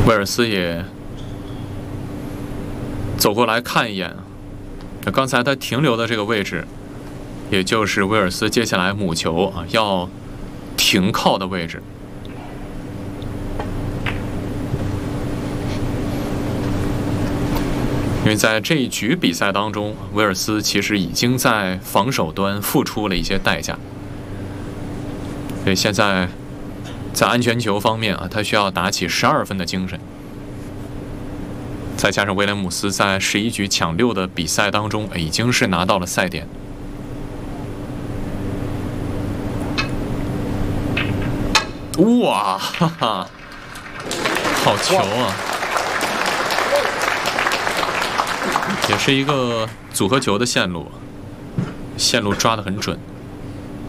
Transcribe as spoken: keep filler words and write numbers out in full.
威尔斯也走过来看一眼，刚才他停留的这个位置，也就是威尔斯接下来母球啊要停靠的位置。因为在这一局比赛当中，威尔斯其实已经在防守端付出了一些代价，所以现在在安全球方面啊，他需要打起十二分的精神。再加上威廉姆斯在十一局抢六的比赛当中，已经是拿到了赛点。哇，哈哈，好球啊！也是一个组合球的线路，线路抓得很准。